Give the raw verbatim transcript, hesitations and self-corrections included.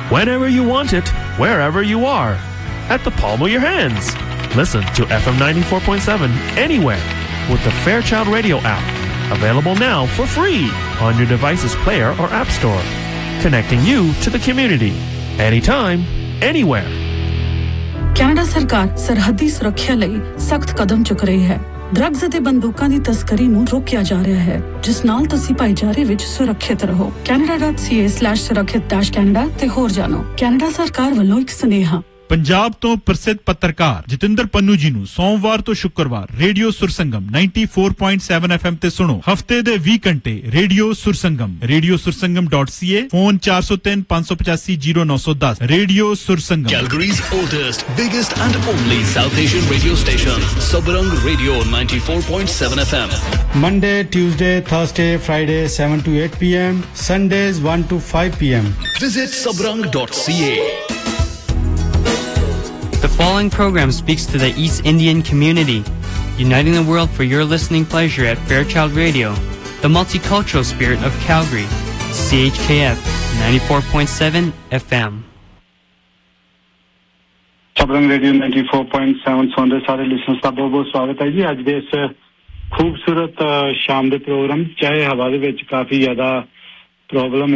whenever you want it, wherever you are, at the palm of your hands. Listen to F M ninety-four point seven anywhere with the Fairchild Radio app. Available now for free on your device's player or app store. Connecting you to the community. Anytime, anywhere. Canada सरकार सरहदी सुरक्षा ਲਈ सख्त कदम चुक रही है। Drugs ਅਤੇ ਬੰਦੂਕਾਂ ਦੀ ਤਸਕਰੀ ਨੂੰ ਰੋਕਿਆ ਜਾ ਰਿਹਾ ਹੈ, ਜਿਸ ਨਾਲ ਤੁਸੀਂ ਭਾਈਚਾਰੇ ਵਿੱਚ ਸੁਰੱਖਿਅਤ ਰਹੋ। canada dot c a slash surakshit dash canada ਤੇ ਹੋਰ ਜਾਣੋ। ਕੈਨੇਡਾ ਸਰਕਾਰ ਵੱਲੋਂ ਇੱਕ ਸੁਨੇਹਾ। ਪੰਜਾਬ ਤੋਂ ਪ੍ਰਸਿੱਧ ਪੱਤਰਕਾਰ ਜਤਿੰਦਰ ਪੰਨੂ ਜੀ ਨੂੰ ਸੋਮਵਾਰ ਤੋਂ ਸ਼ੁੱਕਰਵਾਰ radio ਸੁਰਸੰਗਮ ninety-four point seven F M ਤੇ ਸੁਣੋ। ਹਫਤੇ ਦੇ ਵੀਹ ਘੰਟੇ radio ਸੁਰਸੰਗਮ radio ਸੁਰਸੰਗਮ dot c a phone four oh three five eight five zero nine one zero radio ਸੁਰਸੰਗਮ Calgary's oldest, biggest and only South Asian radio station, Sabarang Radio ninety-four point seven F M. Monday, Tuesday, Thursday, Friday seven to eight p m, Sundays one to five p m. Visit sabarang dot c a. The following program speaks to the East Indian community, uniting the world for your listening pleasure at Fairchild Radio, the multicultural spirit of Calgary, C H K F ninety-four point seven F M. Sabarang Radio ninety-four point seven सुनते सारे listeners का बहुत बहुत स्वागत है जी। आज दे इस खूबसूरत शाम दे प्रोग्राम चाहे हवा दे विच काफी ज्यादा प्रॉब्लम